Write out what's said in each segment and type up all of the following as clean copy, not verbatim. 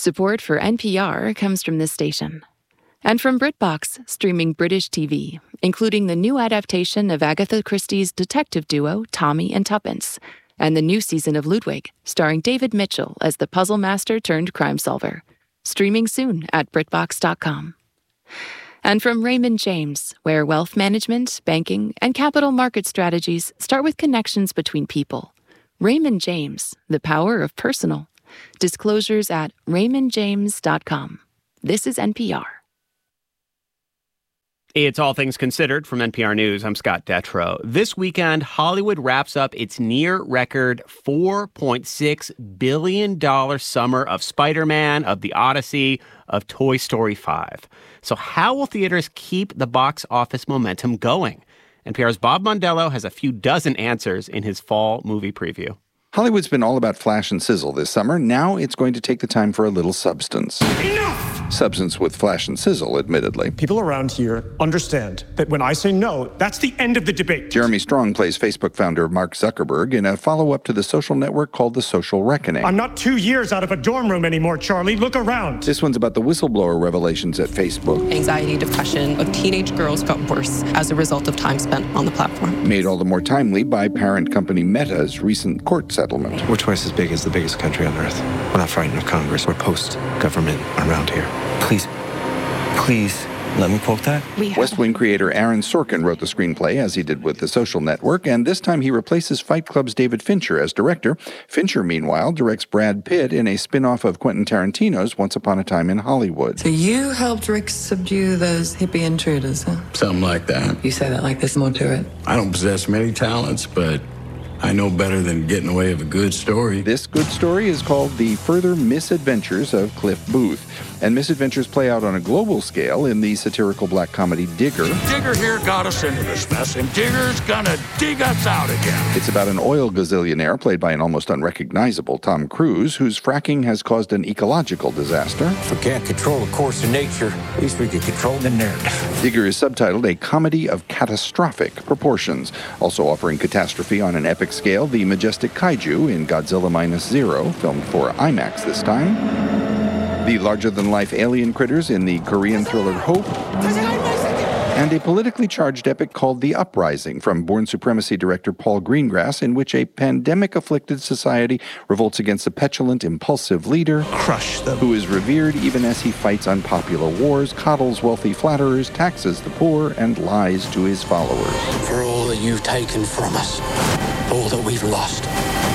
Support for NPR comes from this station. And from BritBox, streaming British TV, including the new adaptation of Agatha Christie's detective duo Tommy and Tuppence, and the new season of Ludwig, starring David Mitchell as the puzzle master turned crime solver. Streaming soon at BritBox.com. And from Raymond James, where wealth management, banking, and capital market strategies start with connections between people. Raymond James, the power of personal. Disclosures at raymondjames.com. This is NPR. It's All Things Considered from NPR News. I'm Scott Detrow. This weekend, Hollywood wraps up its near-record $4.6 billion summer of Spider-Man, of The Odyssey, of Toy Story 5. So how will theaters keep the box office momentum going? NPR's Bob Mondello has a few dozen answers in his fall movie preview. Hollywood's been all about flash and sizzle this summer. Now it's going to take the time for a little substance. Enough! Substance with flash and sizzle, admittedly. People around here understand that when I say no, that's the end of the debate. Jeremy Strong plays Facebook founder Mark Zuckerberg in a follow-up to the social network called The Social Reckoning. I'm not 2 years out of a dorm room anymore, Charlie. Look around. This one's about the whistleblower revelations at Facebook. Anxiety, depression of teenage girls got worse as a result of time spent on the platform. Made all the more timely by parent company Meta's recent court settlement. We're twice as big as the biggest country on earth. We're not frightened of Congress. We're post-government around here. Please, let me quote that. West Wing creator Aaron Sorkin wrote the screenplay, as he did with The Social Network, and this time he replaces Fight Club's David Fincher as director. Fincher, meanwhile, directs Brad Pitt in a spin-off of Quentin Tarantino's Once Upon a Time in Hollywood. So you helped Rick subdue those hippie intruders, huh? Something like that. You say that like there's more to it. I don't possess many talents, but I know better than getting away with a good story. This good story is called The Further Misadventures of Cliff Booth. And misadventures play out on a global scale in the satirical black comedy Digger. Digger here got us into this mess, and Digger's gonna dig us out again. It's about an oil gazillionaire played by an almost unrecognizable Tom Cruise, whose fracking has caused an ecological disaster. If we can't control the course of nature, at least we can control the narrative. Digger is subtitled A Comedy of Catastrophic Proportions, also offering catastrophe on an epic scale, the majestic kaiju in Godzilla Minus Zero, filmed for IMAX this time. The larger-than-life alien critters in the Korean thriller Hope, and a politically charged epic called The Uprising from Bourne Supremacy director Paul Greengrass, in which a pandemic-afflicted society revolts against a petulant, impulsive leader who is revered even as he fights unpopular wars, coddles wealthy flatterers, taxes the poor, and lies to his followers. For all that you've taken from us, all that we've lost,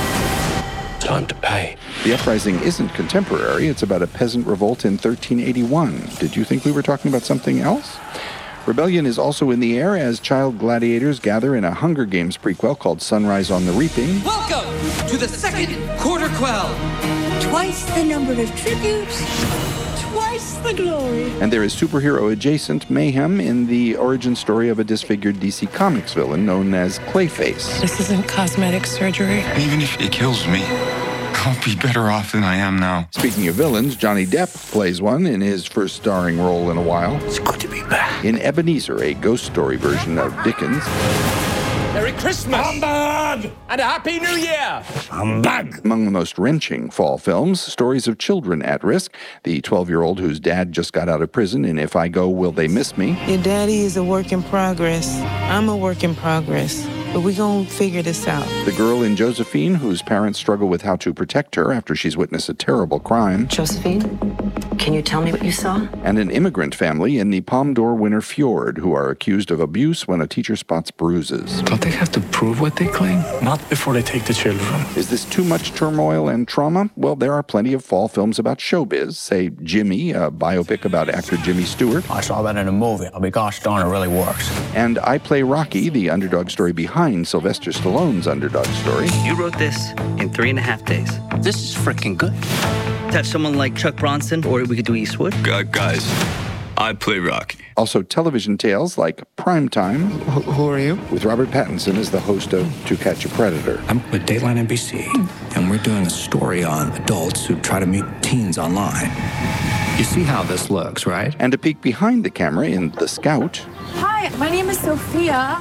time to pay. The Uprising isn't contemporary. It's about a peasant revolt in 1381. Did you think we were talking about something else? Rebellion is also in the air as child gladiators gather in a Hunger Games prequel called Sunrise on the Reaping. Welcome to the second Quarter Quell. Twice the number of tributes, twice the glory. And there is superhero-adjacent mayhem in the origin story of a disfigured DC Comics villain known as Clayface. This isn't cosmetic surgery. Even if it kills me, I'll be better off than I am now. Speaking of villains, Johnny Depp plays one in his first starring role in a while. It's good to be back. In Ebenezer, a ghost story version of Dickens. Merry Christmas! Humbug! And a Happy New Year! Humbug! Among the most wrenching fall films, stories of children at risk. The 12-year-old whose dad just got out of prison in If I Go, Will They Miss Me? Your daddy is a work in progress. I'm a work in progress. But we're going to figure this out. The girl in Josephine, whose parents struggle with how to protect her after she's witnessed a terrible crime. Josephine, can you tell me what you saw? And an immigrant family in the Palme d'Or winner Fjord, who are accused of abuse when a teacher spots bruises. Don't they have to prove what they claim? Not before they take the children. Is this too much turmoil and trauma? Well, there are plenty of fall films about showbiz. Say Jimmy, a biopic about actor Jimmy Stewart. I saw that in a movie. I'll be gosh darn, it really works. And I Play Rocky, the underdog story behind Sylvester Stallone's underdog story. You wrote this in 3.5 days. This is freaking good. Have someone like Chuck Bronson, or we could do Eastwood. Guys, I Play Rocky. Also television tales like Primetime. Who are you? With Robert Pattinson as the host of To Catch a Predator. I'm with Dateline NBC, and we're doing a story on adults who try to meet teens online. You see how this looks, right? And a peek behind the camera in The Scout. Hi, my name is Sophia.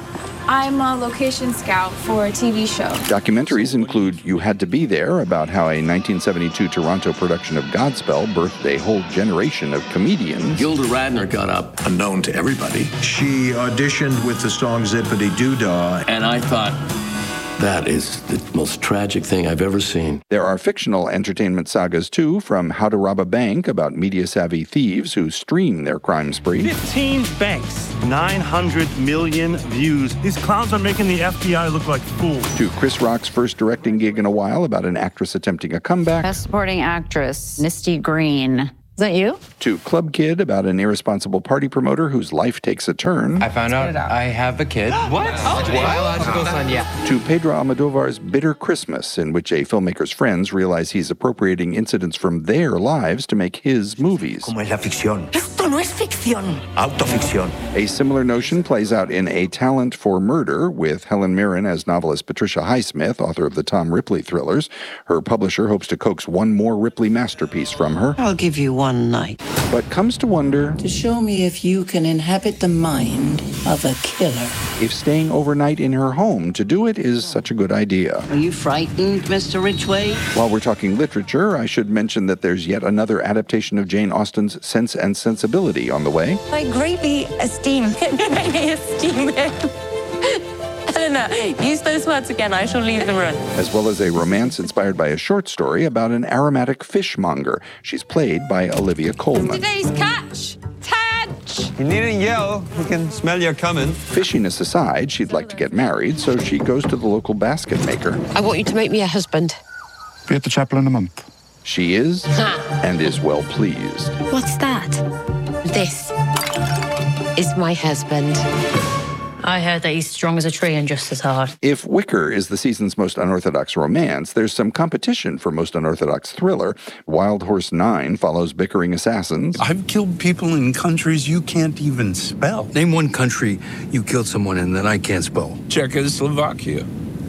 I'm a location scout for a TV show. Documentaries include You Had to Be There, about how a 1972 Toronto production of Godspell birthed a whole generation of comedians. Gilda Radner got up, unknown to everybody. She auditioned with the song Zippity Doo Dah. And I thought, that is the most tragic thing I've ever seen. There are fictional entertainment sagas, too, from How to Rob a Bank, about media-savvy thieves who stream their crime spree. 15 banks, 900 million views. These clowns are making the FBI look like fools. To Chris Rock's first directing gig in a while, about an actress attempting a comeback. Best supporting actress, Misty Green. Is that you? To Club Kid, about an irresponsible party promoter whose life takes a turn. I found out I have a kid. What? Biological son, yeah. To Pedro Almodovar's Bitter Christmas, in which a filmmaker's friends realize he's appropriating incidents from their lives to make his movies. Como es la ficción. Esto no es ficción. Autoficción. A similar notion plays out in A Talent for Murder, with Helen Mirren as novelist Patricia Highsmith, author of the Tom Ripley thrillers. Her publisher hopes to coax one more Ripley masterpiece from her. I'll give you one night. But comes to wonder, To show me if you can inhabit the mind of a killer. if staying overnight in her home to do it is such a good idea. Are you frightened, Mr. Ridgway? While we're talking literature, I should mention that there's yet another adaptation of Jane Austen's Sense and Sensibility on the way. I greatly esteem him. Helena, use those words again. I shall leave the room. As well as a romance inspired by a short story about an aromatic fishmonger. She's played by Olivia Colman. Today's catch, Tadge. You needn't yell. We can smell you coming. Fishiness aside, she'd like to get married, so she goes to the local basket maker. I want you to make me a husband. Be at the chapel in a month. She is, and is well pleased. What's that? This is my husband. I heard that he's strong as a tree and just as hard. If Wicker is the season's most unorthodox romance, there's some competition for most unorthodox thriller. Wild Horse 9 follows bickering assassins. I've killed people in countries you can't even spell. Name one country you killed someone in that I can't spell. Czechoslovakia.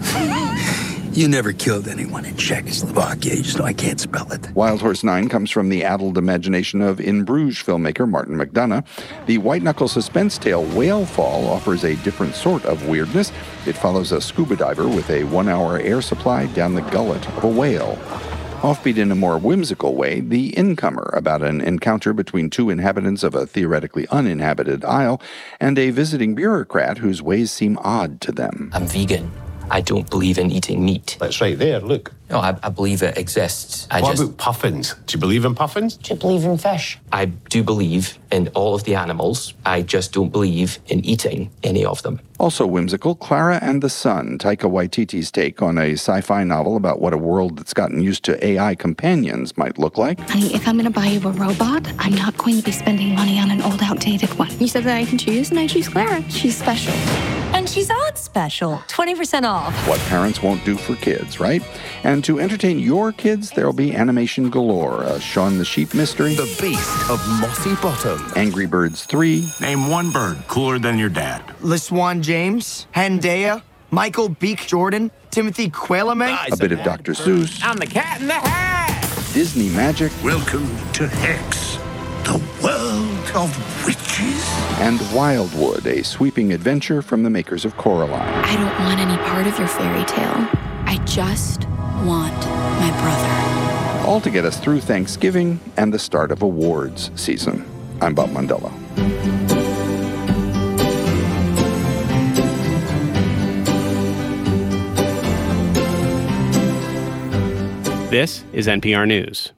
You never killed anyone in Czechoslovakia. You just know I can't spell it. Wild Horse 9 comes from the addled imagination of In Bruges filmmaker Martin McDonagh. The white-knuckle suspense tale Whalefall offers a different sort of weirdness. It follows a scuba diver with a 1-hour air supply down the gullet of a whale. Offbeat in a more whimsical way, The Incomer, about an encounter between two inhabitants of a theoretically uninhabited isle and a visiting bureaucrat whose ways seem odd to them. I'm vegan. I don't believe in eating meat. That's right there, look. No, I believe it exists. What about puffins? Do you believe in puffins? Do you believe in fish? I do believe in all of the animals. I just don't believe in eating any of them. Also whimsical, Clara and the Sun, Taika Waititi's take on a sci-fi novel about what a world that's gotten used to AI companions might look like. Honey, if I'm going to buy you a robot, I'm not going to be spending money on an old, outdated one. You said that I can choose, and I choose Clara. She's special. And she's on special. 20% off. What parents won't do for kids, right? And to entertain your kids, there'll be animation galore. A Shaun the Sheep mystery. The Beast of Mossy Bottom. Angry Birds 3. Name one bird cooler than your dad. LaSwan James, Hendaya, Michael Beek Jordan, Timothy Qualamay. A bit of Dr. Seuss. I'm the Cat in the Hat. Disney Magic. Welcome to Hex, the world of witches. And Wildwood, a sweeping adventure from the makers of Coraline. I don't want any part of your fairy tale. I just want my brother. All to get us through Thanksgiving and the start of awards season. I'm Bob Mondello. This is NPR News.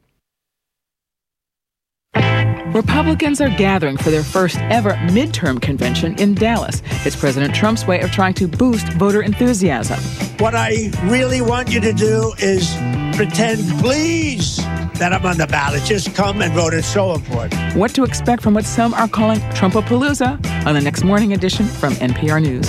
Republicans are gathering for their first ever midterm convention in Dallas. It's President Trump's way of trying to boost voter enthusiasm. What I really want you to do is pretend, please, that I'm on the ballot. Just come and vote. It's so important. What to expect from what some are calling Trumpapalooza on the next morning edition from NPR News.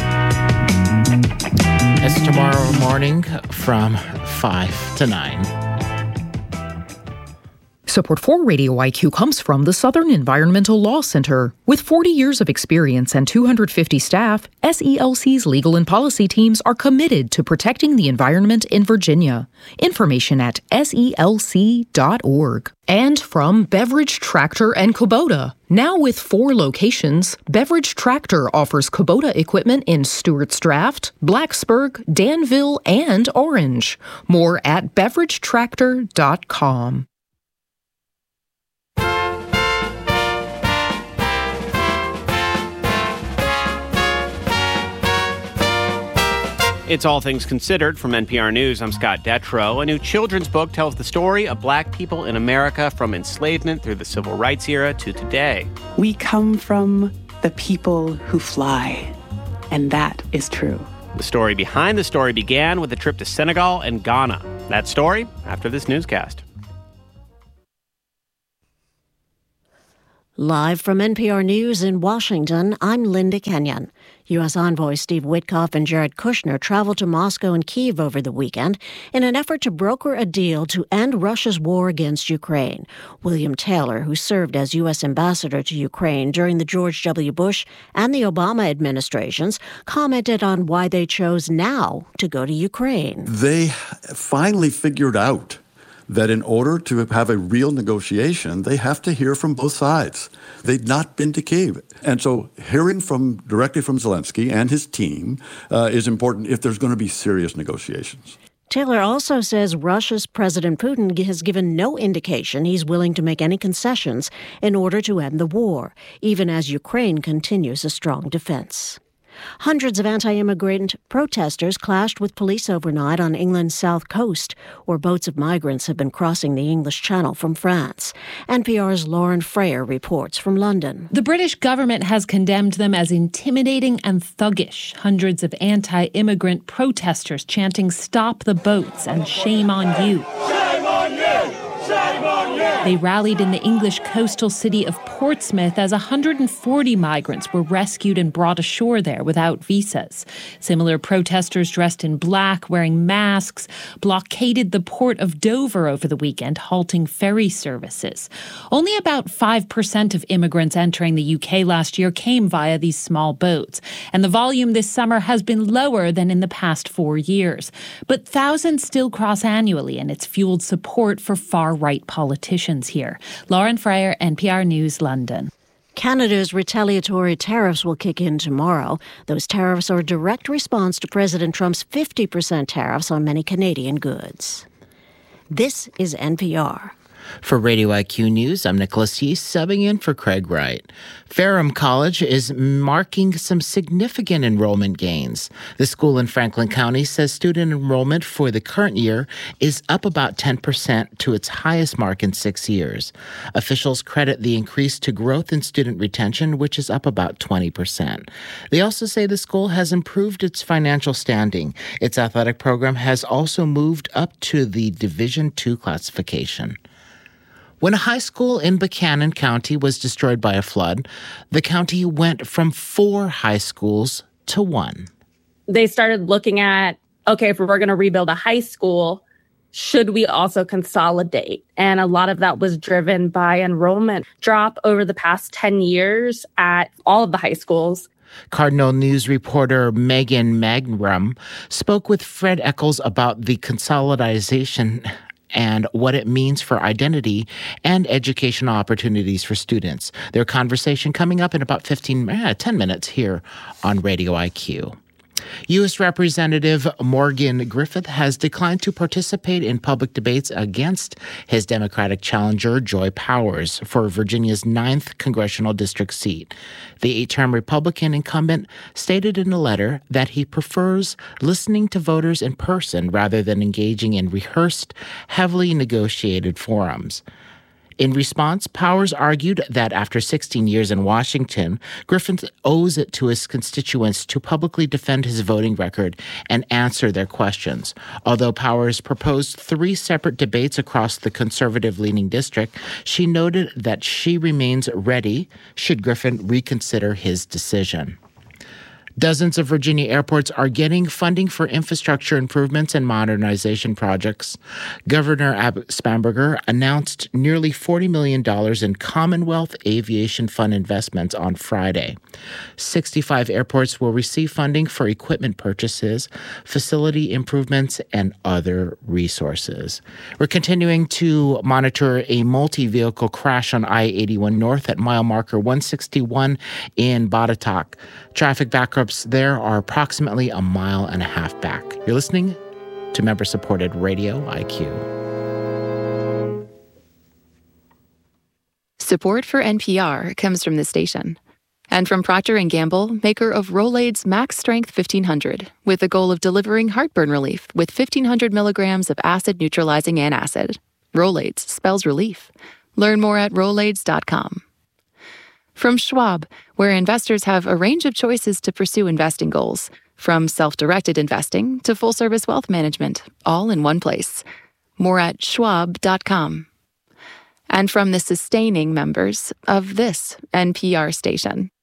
It's tomorrow morning from 5 to 9. Support for Radio IQ comes from the Southern Environmental Law Center. With 40 years of experience and 250 staff, SELC's legal and policy teams are committed to protecting the environment in Virginia. Information at selc.org. And from Beverage Tractor and Kubota. Now with 4 locations, Beverage Tractor offers Kubota equipment in Stewart's Draft, Blacksburg, Danville, and Orange. More at beveragetractor.com. It's All Things Considered from NPR News. I'm Scott Detrow. A new children's book tells the story of Black people in America from enslavement through the Civil Rights era to today. We come from the people who fly, and that is true. The story behind the story began with a trip to Senegal and Ghana. That story after this newscast. Live from NPR News in Washington, I'm Linda Kenyon. U.S. Envoy Steve Witkoff and Jared Kushner traveled to Moscow and Kyiv over the weekend in an effort to broker a deal to end Russia's war against Ukraine. William Taylor, who served as U.S. ambassador to Ukraine during the George W. Bush and the Obama administrations, commented on why they chose now to go to Ukraine. They finally figured out that in order to have a real negotiation, they have to hear from both sides. They'd not been to Kyiv. And so hearing directly from Zelensky and his team is important if there's going to be serious negotiations. Taylor also says Russia's President Putin has given no indication he's willing to make any concessions in order to end the war, even as Ukraine continues a strong defense. Hundreds of anti-immigrant protesters clashed with police overnight on England's south coast, where boats of migrants have been crossing the English Channel from France. NPR's Lauren Freyer reports from London. The British government has condemned them as intimidating and thuggish. Hundreds of anti-immigrant protesters chanting "Stop the boats" and "Shame on you." Shame on you! Shame on you! They rallied in the English coastal city of Portsmouth as 140 migrants were rescued and brought ashore there without visas. Similar protesters dressed in black, wearing masks, blockaded the port of Dover over the weekend, halting ferry services. Only about 5% of immigrants entering the UK last year came via these small boats, and the volume this summer has been lower than in the past 4 years. But thousands still cross annually, and it's fueled support for far-right politicians here. Lauren Freyer, NPR News, London. Canada's retaliatory tariffs will kick in tomorrow. Those tariffs are a direct response to President Trump's 50% tariffs on many Canadian goods. This is NPR. For Radio IQ News, I'm Nicholas Yee, subbing in for Craig Wright. Ferrum College is marking some significant enrollment gains. The school in Franklin County says student enrollment for the current year is up about 10% to its highest mark in 6 years. Officials credit the increase to growth in student retention, which is up about 20%. They also say the school has improved its financial standing. Its athletic program has also moved up to the Division II classification. When a high school in Buchanan County was destroyed by a flood, the county went from 4 high schools to 1. They started looking at, okay, if we're going to rebuild a high school, should we also consolidate? And a lot of that was driven by enrollment drop over the past 10 years at all of the high schools. Cardinal News reporter Megan Magram spoke with Fred Eccles about the consolidation and what it means for identity and educational opportunities for students. Their conversation coming up in about 10 minutes here on Radio IQ. U.S. Representative Morgan Griffith has declined to participate in public debates against his Democratic challenger, Joy Powers, for Virginia's 9th congressional district seat. The 8-term Republican incumbent stated in a letter that he prefers listening to voters in person rather than engaging in rehearsed, heavily negotiated forums. In response, Powers argued that after 16 years in Washington, Griffith owes it to his constituents to publicly defend his voting record and answer their questions. Although Powers proposed 3 separate debates across the conservative-leaning district, she noted that she remains ready should Griffith reconsider his decision. Dozens of Virginia airports are getting funding for infrastructure improvements and modernization projects. Governor Abbott Spanberger announced nearly $40 million in Commonwealth Aviation Fund investments on Friday. 65 airports will receive funding for equipment purchases, facility improvements, and other resources. We're continuing to monitor a multi-vehicle crash on I-81 North at mile marker 161 in Botetourt. Traffic backups there are approximately a mile and a half back. You're listening to member-supported Radio IQ. Support for NPR comes from this station and from Procter & Gamble, maker of Rolaids Max Strength 1500, with the goal of delivering heartburn relief with 1,500 milligrams of acid-neutralizing antacid. Rolaids spells relief. Learn more at Rolaids.com. From Schwab, where investors have a range of choices to pursue investing goals, from self-directed investing to full-service wealth management, all in one place. More at Schwab.com. And from the sustaining members of this NPR station.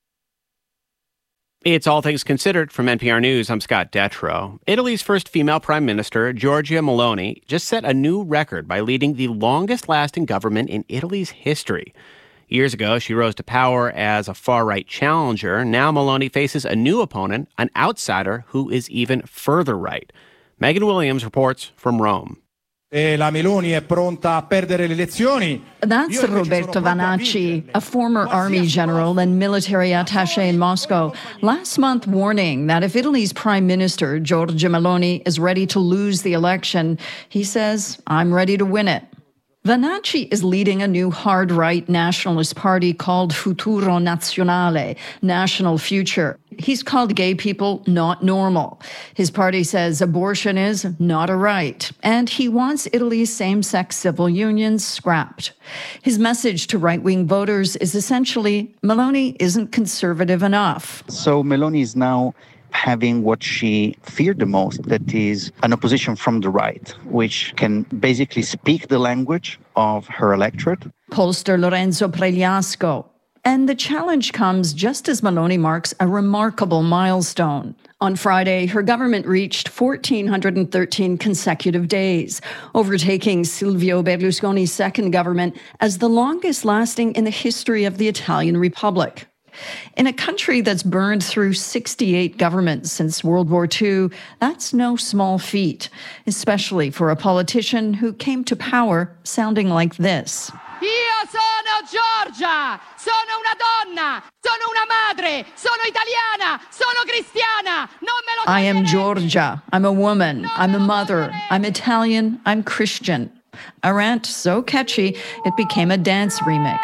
It's All Things Considered from NPR News. I'm Scott Detrow. Italy's first female prime minister, Giorgia Meloni, just set a new record by leading the longest-lasting government in Italy's history. Years ago, she rose to power as a far-right challenger. Now Meloni faces a new opponent, an outsider who is even further right. Megan Williams reports from Rome. La Meloni è pronta a perdere le elezioni. That's Roberto Vanacci, a former army general and military attaché in Moscow, last month warning that if Italy's prime minister, Giorgia Meloni, is ready to lose the election, he says, I'm ready to win it. Vanacci is leading a new hard-right nationalist party called Futuro Nazionale, National Future. He's called gay people not normal. His party says abortion is not a right, and he wants Italy's same-sex civil unions scrapped. His message to right-wing voters is essentially, Meloni isn't conservative enough. So Meloni is now having what she feared the most, that is an opposition from the right, which can basically speak the language of her electorate. Pollster Lorenzo Pregliasco. And the challenge comes just as Meloni marks a remarkable milestone. On Friday, her government reached 1,413 consecutive days, overtaking Silvio Berlusconi's second government as the longest lasting in the history of the Italian Republic. In a country that's burned through 68 governments since World War II, that's no small feat, especially for a politician who came to power sounding like this. Io sono Giorgia, sono una donna, sono una madre, sono italiana, sono cristiana. Non me lo I am Giorgia, I'm a woman, I'm a mother, I'm Italian, I'm Christian. A rant so catchy, it became a dance remix.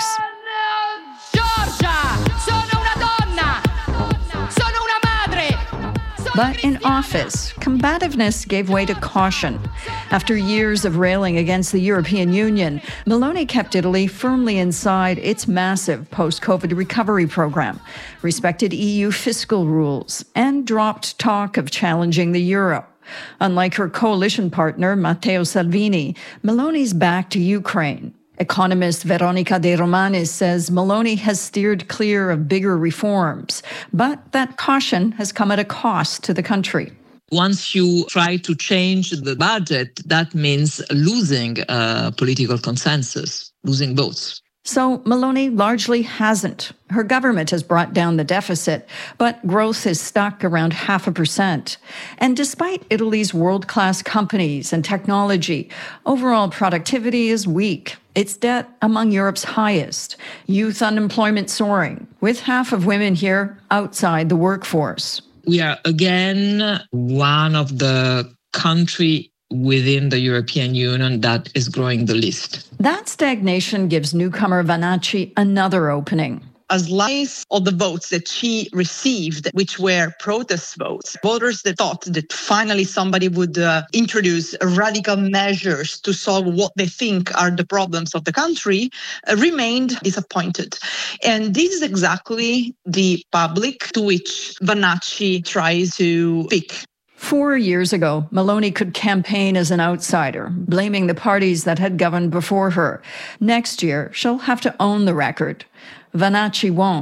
But in office, combativeness gave way to caution. After years of railing against the European Union, Meloni kept Italy firmly inside its massive post-COVID recovery program, respected EU fiscal rules, and dropped talk of challenging the euro. Unlike her coalition partner, Matteo Salvini, Meloni's back to Ukraine. Economist Veronica De Romanis says Meloni has steered clear of bigger reforms, but that caution has come at a cost to the country. Once you try to change the budget, that means losing political consensus, losing votes. So Meloni largely hasn't. Her government has brought down the deficit, but growth is stuck around 0.5%. And despite Italy's world-class companies and technology, overall productivity is weak. Its debt among Europe's highest. Youth unemployment soaring, with half of women here outside the workforce. We are again one of the countries within the European Union that is growing the least. That stagnation gives newcomer Vanacci another opening. A slice of the votes that she received, which were protest votes, voters that thought that finally somebody would introduce radical measures to solve what they think are the problems of the country, remained disappointed. And this is exactly the public to which Vanacci tries to speak. 4 years ago, Meloni could campaign as an outsider, blaming the parties that had governed before her. Next year, she'll have to own the record. Vanacci won't.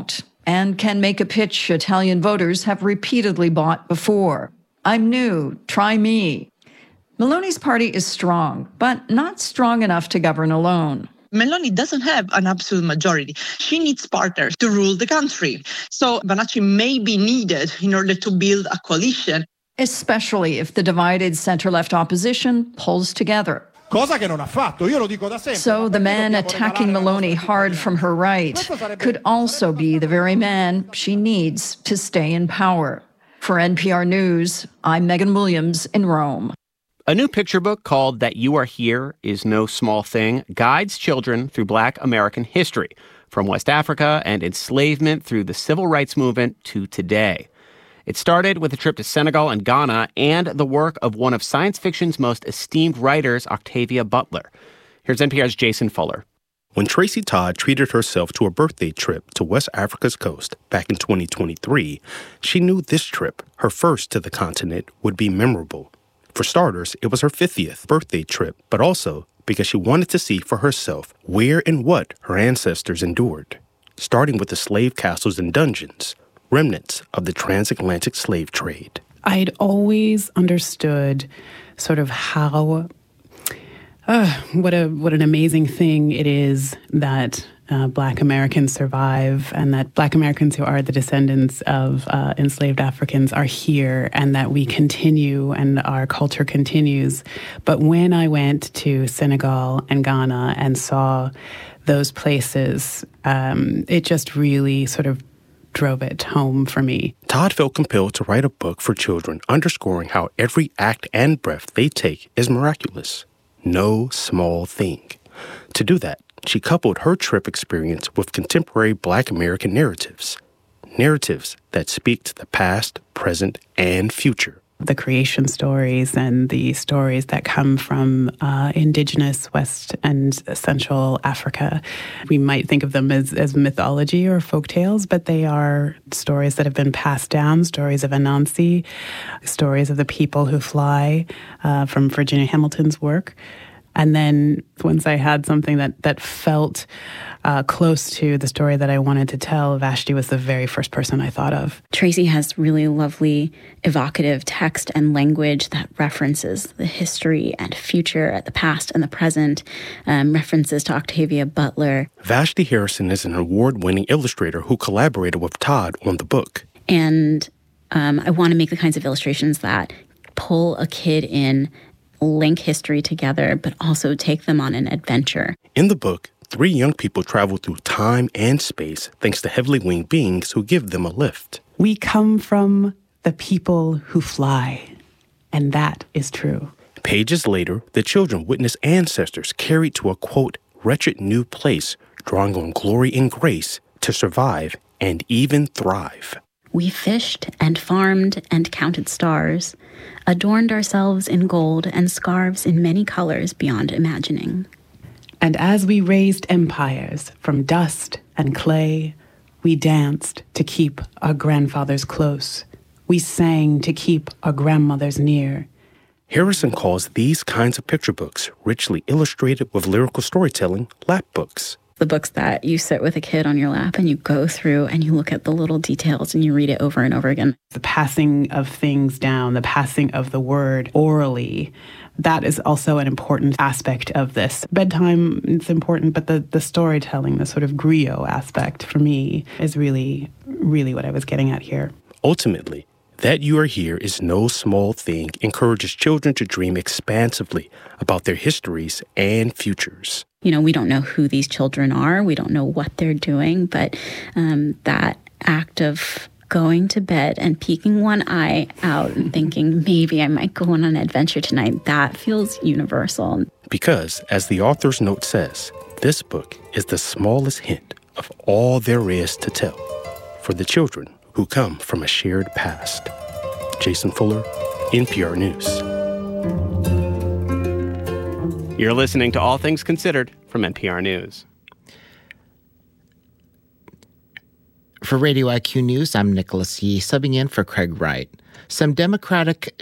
and can make a pitch Italian voters have repeatedly bought before. I'm new, try me. Meloni's party is strong, but not strong enough to govern alone. Meloni doesn't have an absolute majority. She needs partners to rule the country. So Bonacci may be needed in order to build a coalition. Especially if the divided center-left opposition pulls together. Cosa che non ha fatto. Io lo dico da sempre. So the man attacking Meloni hard from her right could also be the very man she needs to stay in power. For NPR News, I'm Megan Williams in Rome. A new picture book called That You Are Here Is No Small Thing guides children through Black American history, from West Africa and enslavement through the civil rights movement to today. It started with a trip to Senegal and Ghana and the work of one of science fiction's most esteemed writers, Octavia Butler. Here's NPR's Jason Fuller. When Tracy Todd treated herself to a birthday trip to West Africa's coast back in 2023, she knew this trip, her first to the continent, would be memorable. For starters, it was her 50th birthday trip, but also because she wanted to see for herself where and what her ancestors endured, starting with the slave castles and dungeons, remnants of the transatlantic slave trade. I'd always understood sort of how, what an amazing thing it is that Black Americans survive, and that Black Americans who are the descendants of enslaved Africans are here, and that we continue and our culture continues. But when I went to Senegal and Ghana and saw those places, it just really sort of drove it home for me. Todd felt compelled to write a book for children, underscoring how every act and breath they take is miraculous. No small thing. To do that, she coupled her trip experience with contemporary Black American narratives that speak to the past, present, and future. The creation stories and the stories that come from indigenous West and Central Africa. We might think of them as mythology or folktales, but they are stories that have been passed down, stories of Anansi, stories of the people who fly from Virginia Hamilton's work. And then once I had something that felt close to the story that I wanted to tell, Vashti was the very first person I thought of. Tracy has really lovely, evocative text and language that references the history and future, the past and the present, references to Octavia Butler. Vashti Harrison is an award-winning illustrator who collaborated with Todd on the book. And I want to make the kinds of illustrations that pull a kid in, link history together, but also take them on an adventure. In the book, 3 young people travel through time and space thanks to heavily winged beings who give them a lift. We come from the people who fly, and that is true. Pages later, the children witness ancestors carried to a, quote, wretched new place, drawing on glory and grace to survive and even thrive. We fished and farmed and counted stars, adorned ourselves in gold and scarves in many colors beyond imagining. And as we raised empires from dust and clay, we danced to keep our grandfathers close. We sang to keep our grandmothers near. Harrison calls these kinds of picture books, richly illustrated with lyrical storytelling, lap books. The books that you sit with a kid on your lap and you go through and you look at the little details and you read it over and over again. The passing of things down, the passing of the word orally, that is also an important aspect of this. Bedtime is important, but the storytelling, the sort of griot aspect for me is really, really what I was getting at here. Ultimately, That You Are Here Is No Small Thing encourages children to dream expansively about their histories and futures. You know, we don't know who these children are. We don't know what they're doing, but that act of going to bed and peeking one eye out and thinking, maybe I might go on an adventure tonight, that feels universal. Because, as the author's note says, this book is the smallest hint of all there is to tell for the children who come from a shared past. Jason Fuller, NPR News. You're listening to All Things Considered from NPR News. For Radio IQ News, I'm Nicholas Yee, subbing in for Craig Wright. Some demographic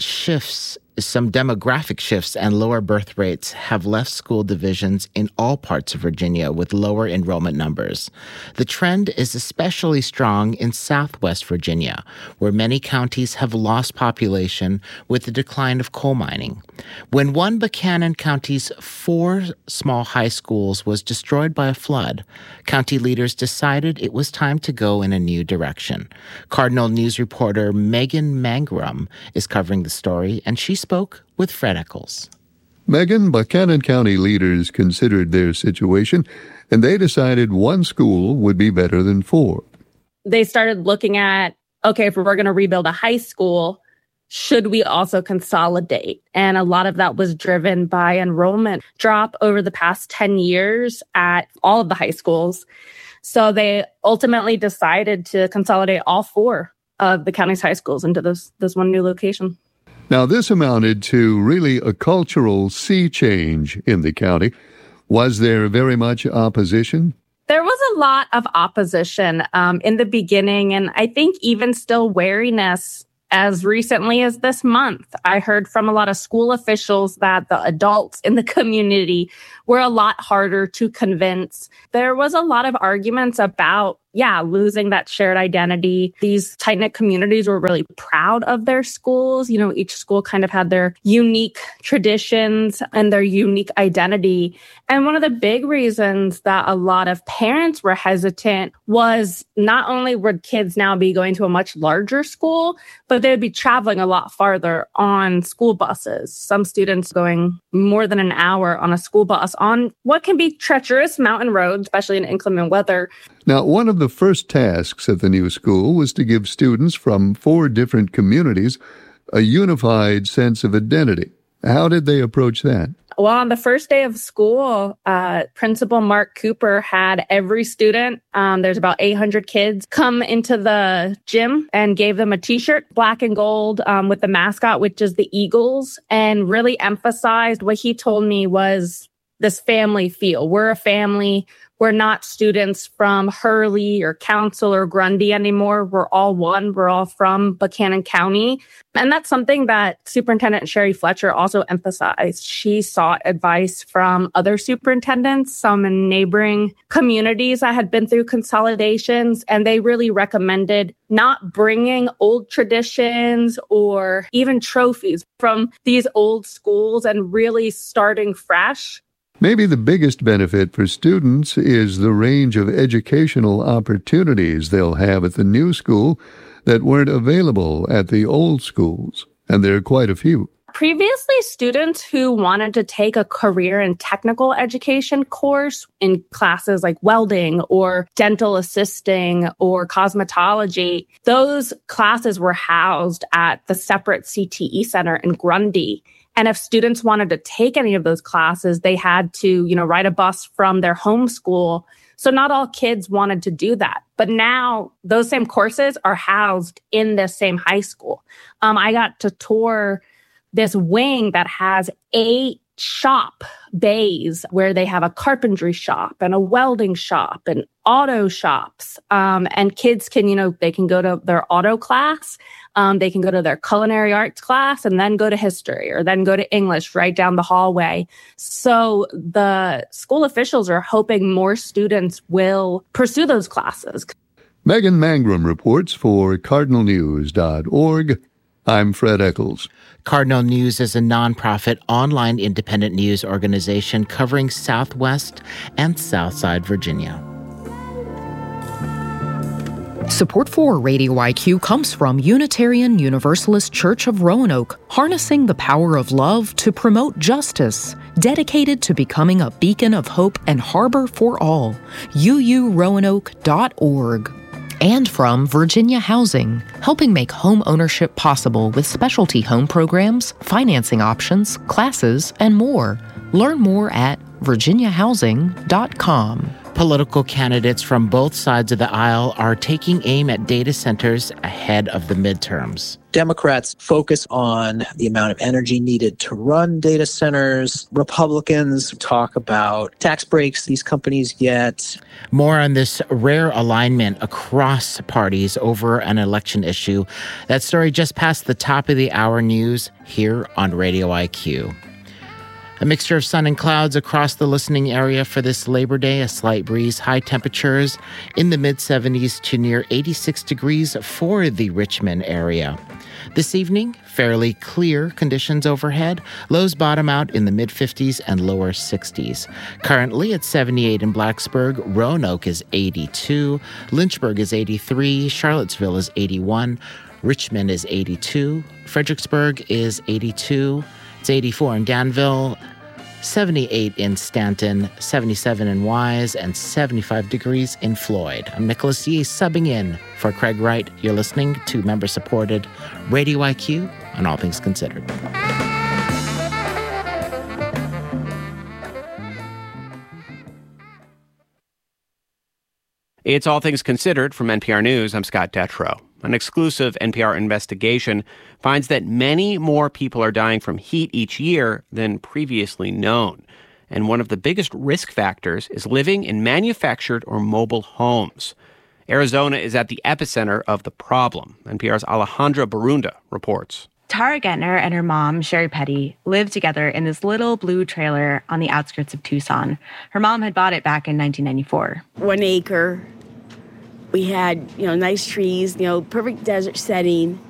shifts and lower birth rates have left school divisions in all parts of Virginia with lower enrollment numbers. The trend is especially strong in Southwest Virginia, where many counties have lost population with the decline of coal mining. When one Buchanan County's 4 small high schools was destroyed by a flood, county leaders decided it was time to go in a new direction. Cardinal News reporter Megan Mangrum is covering the story, and she spoke with Fred Eccles. Megan, Buchanan County leaders considered their situation, and they decided one school would be better than 4. They started looking at, okay, if we're going to rebuild a high school, should we also consolidate? And a lot of that was driven by enrollment drop over the past 10 years at all of the high schools. So they ultimately decided to consolidate all 4 of the county's high schools into this one new location. Now, this amounted to really a cultural sea change in the county. Was there very much opposition? There was a lot of opposition in the beginning, and I think even still wariness as recently as this month. I heard from a lot of school officials that the adults in the community were a lot harder to convince. There was a lot of arguments about, losing that shared identity. These tight-knit communities were really proud of their schools. You know, each school kind of had their unique traditions and their unique identity. And one of the big reasons that a lot of parents were hesitant was not only would kids now be going to a much larger school, but they would be traveling a lot farther on school buses. Some students going more than an hour on a school bus on what can be treacherous mountain roads, especially in inclement weather. Now, one of the first tasks at the new school was to give students from 4 different communities a unified sense of identity. How did they approach that? Well, on the first day of school, Principal Mark Cooper had every student, there's about 800 kids, come into the gym and gave them a T-shirt, black and gold, with the mascot, which is the Eagles, and really emphasized what he told me was this family feel. We're a family. We're not students from Hurley or Council or Grundy anymore. We're all one. We're all from Buchanan County. And that's something that Superintendent Sherry Fletcher also emphasized. She sought advice from other superintendents, some in neighboring communities that had been through consolidations, and they really recommended not bringing old traditions or even trophies from these old schools and really starting fresh. Maybe the biggest benefit for students is the range of educational opportunities they'll have at the new school that weren't available at the old schools, and there are quite a few. Previously, students who wanted to take a career and technical education course in classes like welding or dental assisting or cosmetology, those classes were housed at the separate CTE Center in Grundy. And if students wanted to take any of those classes, they had to, ride a bus from their home school. So not all kids wanted to do that. But now those same courses are housed in the same high school. I got to tour this wing that has 8 shop bays where they have a carpentry shop and a welding shop and auto shops. And kids can, they can go to their auto class. They can go to their culinary arts class and then go to history or then go to English right down the hallway. So the school officials are hoping more students will pursue those classes. Megan Mangrum reports for cardinalnews.org. I'm Fred Eccles. Cardinal News is a nonprofit online independent news organization covering Southwest and Southside Virginia. Support for Radio IQ comes from Unitarian Universalist Church of Roanoke, harnessing the power of love to promote justice, dedicated to becoming a beacon of hope and harbor for all. uuroanoke.org. And from Virginia Housing, helping make home ownership possible with specialty home programs, financing options, classes, and more. Learn more at virginiahousing.com. Political candidates from both sides of the aisle are taking aim at data centers ahead of the midterms. Democrats focus on the amount of energy needed to run data centers. Republicans talk about tax breaks these companies get. More on this rare alignment across parties over an election issue. That story just past the top of the hour news here on Radio IQ. A mixture of sun and clouds across the listening area for this Labor Day, a slight breeze, high temperatures in the mid-70s to near 86 degrees for the Richmond area. This evening, fairly clear conditions overhead. Lows bottom out in the mid-50s and lower 60s. Currently at 78 in Blacksburg, Roanoke is 82, Lynchburg is 83, Charlottesville is 81, Richmond is 82, Fredericksburg is 82, it's 84 in Danville, 78 in Stanton, 77 in Wise, and 75 degrees in Floyd. I'm Nicholas Yee subbing in for Craig Wright. You're listening to member-supported Radio IQ on All Things Considered. It's All Things Considered from NPR News. I'm Scott Detrow. An exclusive NPR investigation finds that many more people are dying from heat each year than previously known. And one of the biggest risk factors is living in manufactured or mobile homes. Arizona is at the epicenter of the problem. NPR's Alejandra Barunda reports. Tara Gettner and her mom, Sherry Petty, lived together in this little blue trailer on the outskirts of Tucson. Her mom had bought it back in 1994. 1 acre. We had, nice trees, perfect desert setting.